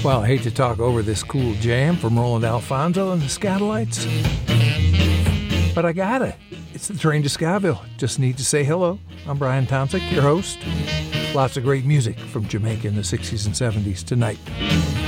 Well, I hate to talk over this cool jam from Roland Alfonso and the Skatalites, but I got it. It's the train to Skaville. Just need to say hello. I'm Brian Tomczyk, your host. Lots of great music from Jamaica in the 60s and 70s tonight.